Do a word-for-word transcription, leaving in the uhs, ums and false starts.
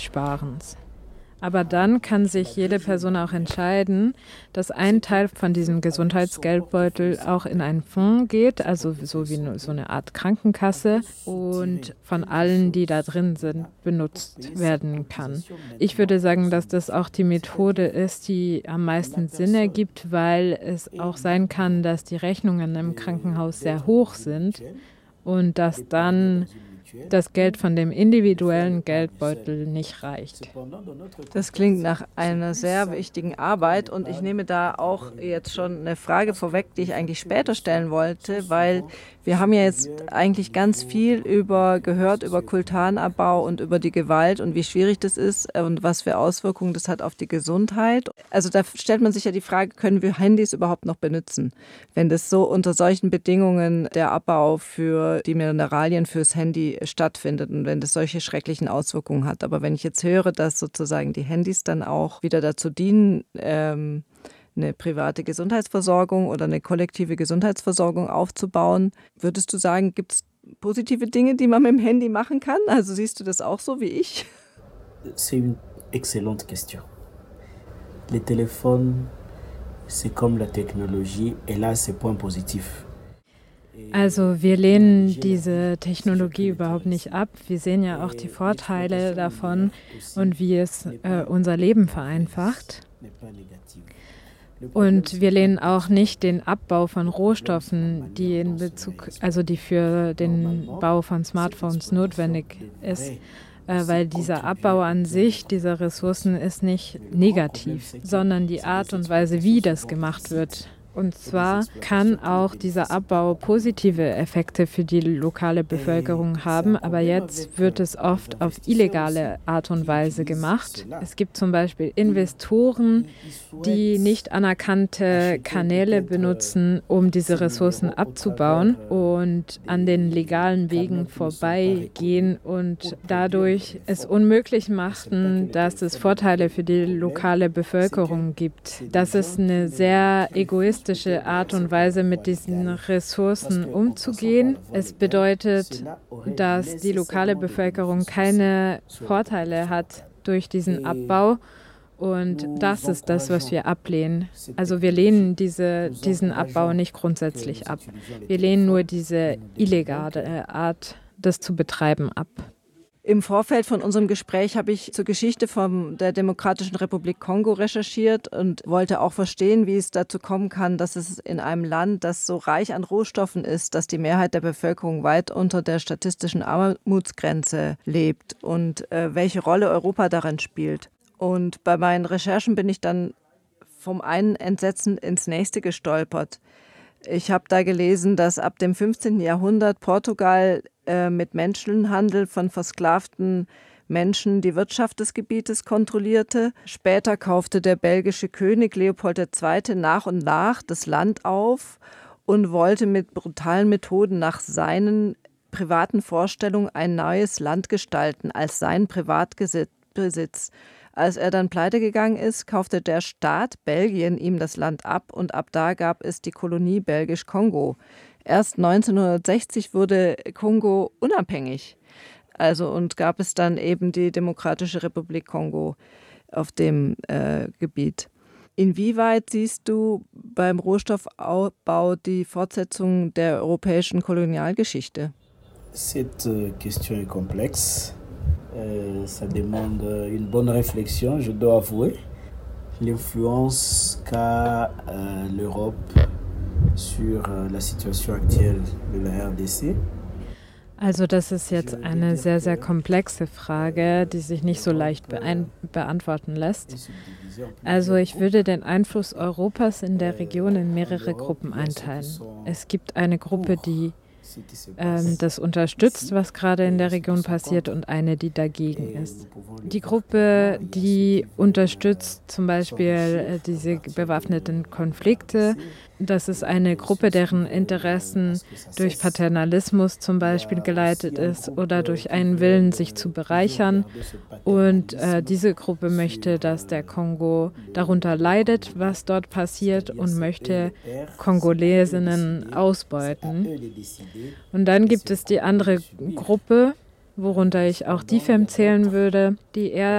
Sparens. Aber dann kann sich jede Person auch entscheiden, dass ein Teil von diesem Gesundheitsgeldbeutel auch in einen Fonds geht, also so wie so eine Art Krankenkasse und von allen, die da drin sind, benutzt werden kann. Ich würde sagen, dass das auch die Methode ist, die am meisten Sinn ergibt, weil es auch sein kann, dass die Rechnungen im Krankenhaus sehr hoch sind und dass dann das Geld von dem individuellen Geldbeutel nicht reicht. Das klingt nach einer sehr wichtigen Arbeit und ich nehme da auch jetzt schon eine Frage vorweg, die ich eigentlich später stellen wollte, weil wir haben ja jetzt eigentlich ganz viel über gehört über Kultanabbau und über die Gewalt und wie schwierig das ist und was für Auswirkungen das hat auf die Gesundheit. Also da stellt man sich ja die Frage, können wir Handys überhaupt noch benutzen, wenn das so unter solchen Bedingungen der Abbau für die Mineralien fürs Handy stattfindet und wenn das solche schrecklichen Auswirkungen hat. Aber wenn ich jetzt höre, dass sozusagen die Handys dann auch wieder dazu dienen, ähm, eine private Gesundheitsversorgung oder eine kollektive Gesundheitsversorgung aufzubauen, würdest du sagen, gibt es positive Dinge, die man mit dem Handy machen kann? Also siehst du das auch so wie ich? C'est une excellente question. Les téléphones, c'est comme la technologie, elle a ses points positifs. Also wir lehnen diese Technologie überhaupt nicht ab. Wir sehen ja auch die Vorteile davon und wie es äh, unser Leben vereinfacht. Und wir lehnen auch nicht den Abbau von Rohstoffen, die in Bezug, also die für den Bau von Smartphones notwendig ist, äh, weil dieser Abbau an sich dieser Ressourcen ist nicht negativ, sondern die Art und Weise, wie das gemacht wird. Und zwar kann auch dieser Abbau positive Effekte für die lokale Bevölkerung haben, aber jetzt wird es oft auf illegale Art und Weise gemacht. Es gibt zum Beispiel Investoren, die nicht anerkannte Kanäle benutzen, um diese Ressourcen abzubauen und an den legalen Wegen vorbeigehen und dadurch es unmöglich machen, dass es Vorteile für die lokale Bevölkerung gibt. Das ist eine sehr egoistische Art und Weise, mit diesen Ressourcen umzugehen. Es bedeutet, dass die lokale Bevölkerung keine Vorteile hat durch diesen Abbau. Und das ist das, was wir ablehnen. Also wir lehnen diese, diesen Abbau nicht grundsätzlich ab. Wir lehnen nur diese illegale Art, das zu betreiben, ab. Im Vorfeld von unserem Gespräch habe ich zur Geschichte von der Demokratischen Republik Kongo recherchiert und wollte auch verstehen, wie es dazu kommen kann, dass es in einem Land, das so reich an Rohstoffen ist, dass die Mehrheit der Bevölkerung weit unter der statistischen Armutsgrenze lebt und äh, welche Rolle Europa darin spielt. Und bei meinen Recherchen bin ich dann vom einen Entsetzen ins nächste gestolpert. Ich habe da gelesen, dass ab dem fünfzehnten Jahrhundert Portugal äh, mit Menschenhandel von versklavten Menschen die Wirtschaft des Gebietes kontrollierte. Später kaufte der belgische König Leopold der Zweite nach und nach das Land auf und wollte mit brutalen Methoden nach seinen privaten Vorstellungen ein neues Land gestalten als seinen Privatbesitz. Als er dann pleite gegangen ist, kaufte der Staat Belgien ihm das Land ab und ab da gab es die Kolonie Belgisch-Kongo. Erst neunzehnhundertsechzig wurde Kongo unabhängig. Also und gab es dann eben die Demokratische Republik Kongo auf dem äh, Gebiet. Inwieweit siehst du beim Rohstoffabbau die Fortsetzung der europäischen Kolonialgeschichte? Cette question est complexe. Euh, ça demande une bonne réflexion, je dois avouer. L'influence qu'a euh, l'Europe sur euh, la situation actuelle de la R D C. Also das ist jetzt eine sehr, sehr komplexe Frage, die sich nicht so leicht beein- beantworten lässt. Also ich würde den Einfluss Europas in der Region in mehrere Gruppen einteilen. Es gibt eine Gruppe, die ähm, das unterstützt, was gerade in der Region passiert, und eine, die dagegen ist. Die Gruppe, die unterstützt zum Beispiel äh, diese bewaffneten Konflikte, das ist eine Gruppe, deren Interessen durch Paternalismus zum Beispiel geleitet ist oder durch einen Willen, sich zu bereichern. Und äh, diese Gruppe möchte, dass der Kongo darunter leidet, was dort passiert, und möchte Kongolesinnen ausbeuten. Und dann gibt es die andere Gruppe, worunter ich auch die F E M zählen würde, die eher